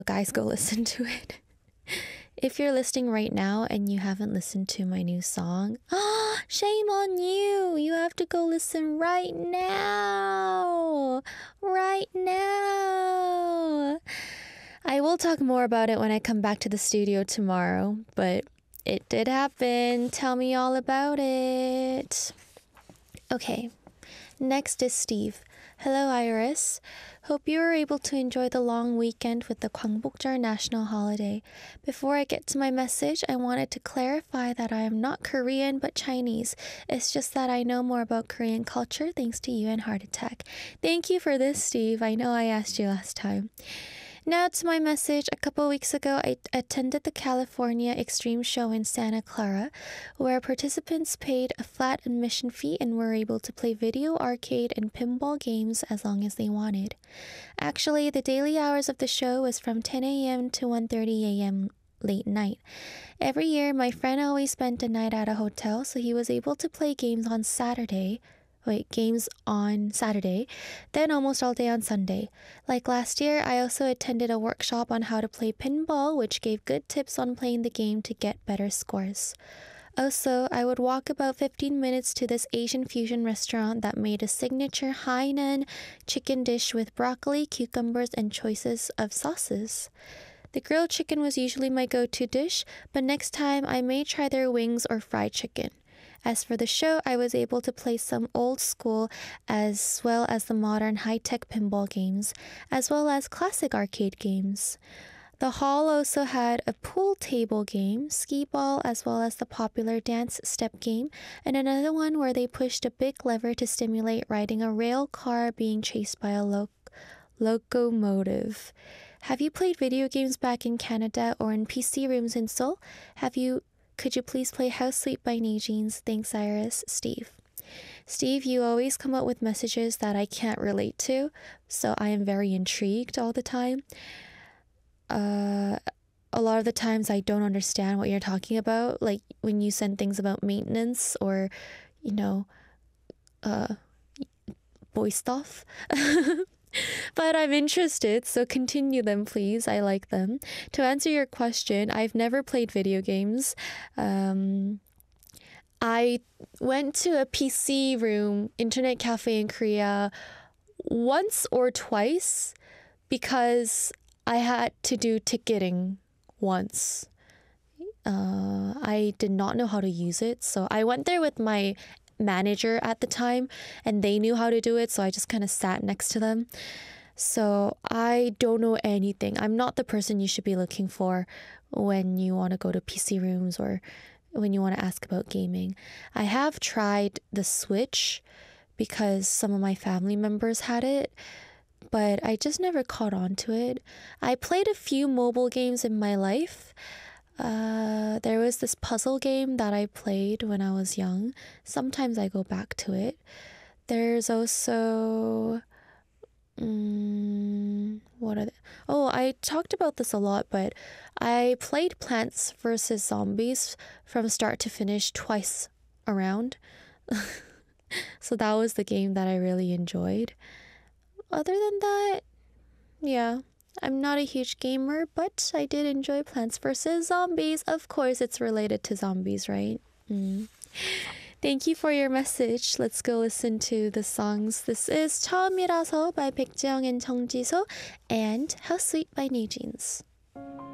Guys, go listen to it. If you're listening right now and you haven't listened to my new song, shame on you. You have to go listen right now. Right now. I will talk more about it when I come back to the studio tomorrow, but it did happen. Tell me all about it. Okay, next is Steve. Hello, Iris. Hope you were able to enjoy the long weekend with the Gwangbokjeol national holiday. Before I get to my message, I wanted to clarify that I am not Korean but Chinese. It's just that I know more about Korean culture thanks to you and Heart Attack. Thank you for this, Steve. I know I asked you last time. Now to my message. A couple weeks ago, I attended the California Extreme Show in Santa Clara, where participants paid a flat admission fee and were able to play video, arcade, and pinball games as long as they wanted. Actually, the daily hours of the show was from 10 a.m. to 1:30 a.m. late night. Every year, my friend always spent a night at a hotel, so he was able to play games on Saturday, then almost all day on Sunday. Like last year, I also attended a workshop on how to play pinball, which gave good tips on playing the game to get better scores. Also, I would walk about 15 minutes to this Asian fusion restaurant that made a signature Hainan chicken dish with broccoli, cucumbers, and choices of sauces. The grilled chicken was usually my go-to dish, but next time I may try their wings or fried chicken. As for the show, I was able to play some old school as well as the modern high-tech pinball games, as well as classic arcade games. The hall also had a pool table game, skee ball, as well as the popular dance step game, and another one where they pushed a big lever to stimulate riding a rail car being chased by a locomotive. Have you played video games back in Canada or in PC rooms in Seoul? Could you please play House Sweet by NeeJeans? Thanks, Iris. Steve. Steve, you always come up with messages that I can't relate to, so I am very intrigued all the time. A lot of the times I don't understand what you're talking about, like when you send things about maintenance or, boy stuff. But I'm interested, so continue them, please. I like them. To answer your question, I've never played video games. I went to a PC room, internet cafe in Korea once or twice because I had to do ticketing once. I did not know how to use it, so I went there with my manager at the time and they knew how to do it, so I just kind of sat next to them. So I don't know anything. I'm not the person you should be looking for when you want to go to PC rooms or when you want to ask about gaming. I have tried the Switch because some of my family members had it, but I just never caught on to it. I played a few mobile games in my life. There was this puzzle game that I played when I was young. Sometimes I go back to it. There's also... I talked about this a lot, but I played Plants vs. Zombies from start to finish twice around. So that was the game that I really enjoyed. Other than that, yeah. I'm not a huge gamer, but I did enjoy Plants vs. Zombies. Of course, it's related to zombies, right? Thank you for your message. Let's go listen to the songs. This is 처음이라서 by Baekjeong and Jung Jisoo and How Sweet by NeeJeans.